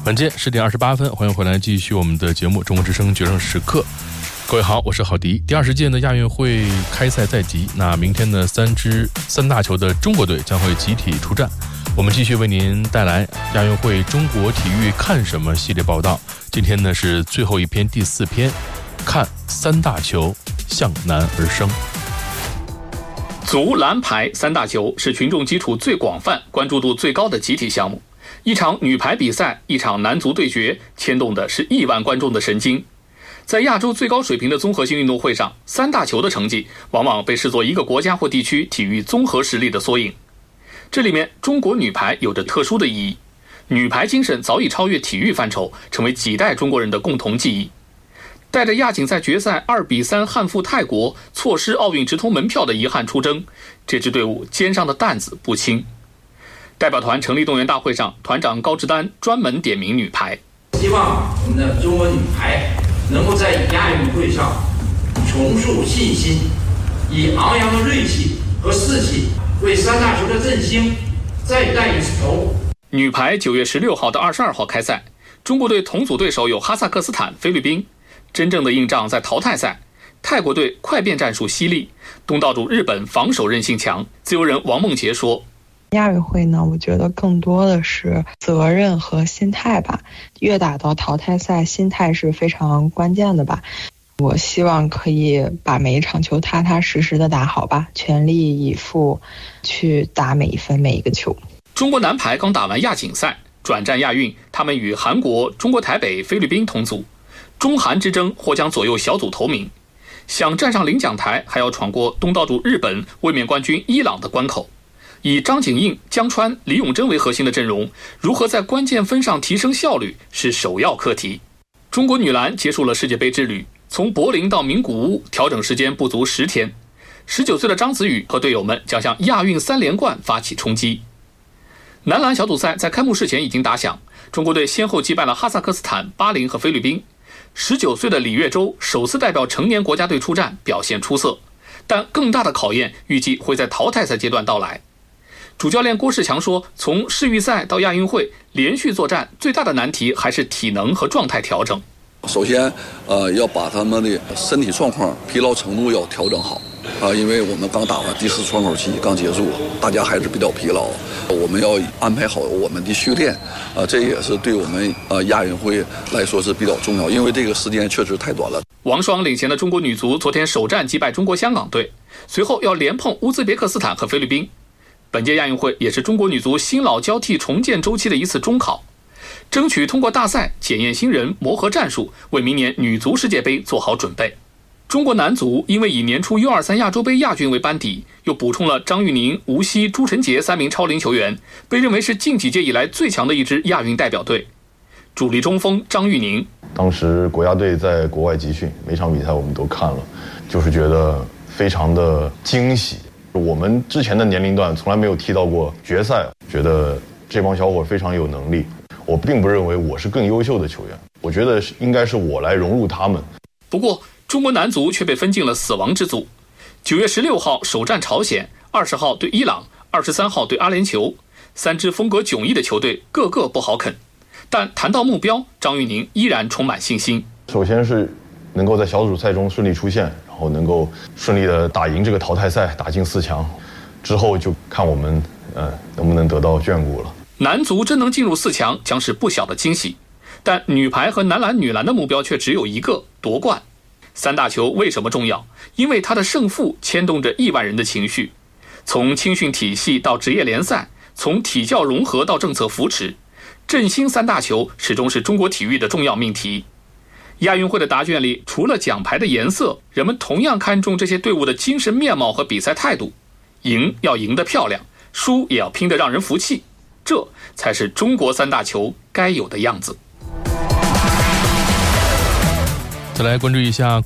晚间10点28分，欢迎回来继续我们的节目《中国之声决胜时刻》。各位好，我是郝迪。第20届的亚运会开赛在即，那明天呢三大球的中国队将会集体出战。我们继续为您带来亚运会中国体育看什么系列报道。今天呢是最后一篇第4篇，看三大球向南而生。 足、篮、排三大球是群众基础最广泛、关注度最高的集体项目。一场女排比赛，一场男足对决，牵动的是亿万观众的神经。在亚洲最高水平的综合性运动会上，三大球的成绩往往被视作一个国家或地区体育综合实力的缩影。这里面，中国女排有着特殊的意义。女排精神早已超越体育范畴，成为几代中国人的共同记忆。带着亚锦赛决赛2-3憾负泰国，错失奥运直通门票的遗憾出征，这支队伍肩上的担子不轻。代表团成立动员大会上，团长高志丹专门点名女排， 希望我们的中国女排能够在亚运会上重塑信心，以昂扬的锐气和士气为三大球的振兴再带一次头。 女排9月16号到22号开赛，中国队同组对手有哈萨克斯坦、菲律宾。真正的硬仗在淘汰赛，泰国队快变战术犀利，东道主日本防守韧性强。自由人王梦洁说， 亚运会呢，我觉得更多的是责任和心态吧。越打到淘汰赛，心态是非常关键的吧。我希望可以把每一场球踏踏实实的打好吧，全力以赴去打每一分每一个球。 中国男排刚打完亚锦赛，转战亚运，他们与韩国、中国台北、菲律宾同组，中韩之争或将左右小组头名。想站上领奖台，还要闯过东道主日本、卫冕冠军伊朗的关口。以张景映、江川、李永珍为核心的阵容，如何在关键分上提升效率是首要课题。中国女篮结束了世界杯之旅，从柏林到名古屋，调整时间不足10天。19岁的章子宇和队友们将向亚运3连冠发起冲击。男篮小组赛在开幕式前已经打响，中国队先后击败了哈萨克斯坦、巴林和菲律宾。19岁的李月洲首次代表成年国家队出战，表现出色，但更大的考验预计会在淘汰赛阶段到来。主教练郭士强说，从世预赛到亚运会连续作战，最大的难题还是体能和状态调整。 首先要把他们的身体状况、疲劳程度要调整好因为我们刚打完第4窗口期刚结束，大家还是比较疲劳，我们要安排好我们的训练这也是对我们亚运会来说是比较重要，因为这个时间确实太短了。 王霜领衔的中国女足昨天首战击败中国香港队，随后要连碰乌兹别克斯坦和菲律宾。本届亚运会也是中国女足新老交替重建周期的一次中考，争取通过大赛检验新人、磨合战术，为明年女足世界杯做好准备。中国男足因为以年初 U23 亚洲杯亚军为班底，又补充了张玉宁、吴曦、朱晨杰3名超龄球员，被认为是近几届以来最强的一支亚运代表队。主力中锋张玉宁， 当时国家队在国外集训，每场比赛我们都看了，就是觉得非常的惊喜。我们之前的年龄段从来没有踢到过决赛，觉得这帮小伙非常有能力。我并不认为我是更优秀的球员，我觉得应该是我来融入他们。 不过中国男足却被分进了死亡之组。9月16号首战朝鲜，20号对伊朗，23号对阿联酋，3支风格迥异的球队个个不好啃。但谈到目标，张玉宁依然充满信心。 首先是能够在小组赛中顺利出现，然后能够顺利的打赢这个淘汰赛，打进4强，之后就看我们能不能得到眷顾了。 男足真能进入4强将是不小的惊喜，但女排和男篮、女篮的目标却只有一个：夺冠。三大球为什么重要？因为它的胜负牵动着亿万人的情绪。从青训体系到职业联赛，从体教融合到政策扶持，振兴三大球始终是中国体育的重要命题。亚运会的答卷里，除了奖牌的颜色，人们同样看重这些队伍的精神面貌和比赛态度。赢要赢得漂亮，输也要拼得让人服气，这才是中国三大球该有的样子。 再来关注一下